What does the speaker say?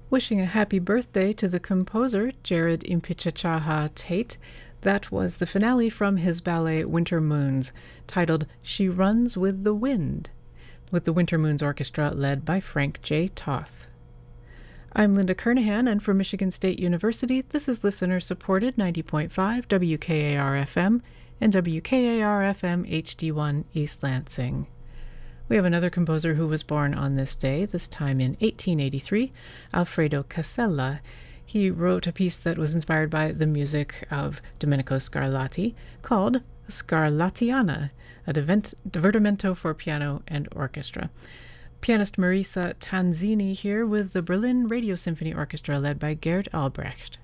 Wishing a happy birthday to the composer, Jared Impichachaha Tate. That was the finale from his ballet Winter Moons, titled She Runs with the Wind, with the Winter Moons Orchestra led by Frank J. Toth. I'm Linda Kernahan, and from Michigan State University, this is listener-supported 90.5 WKAR-FM and WKAR-FM HD1 East Lansing. We have another composer who was born on this day, this time in 1883, Alfredo Casella. He wrote a piece that was inspired by the music of Domenico Scarlatti called Scarlattiana, a divertimento for piano and orchestra. Pianist Marisa Tanzini here with the Berlin Radio Symphony Orchestra led by Gerd Albrecht.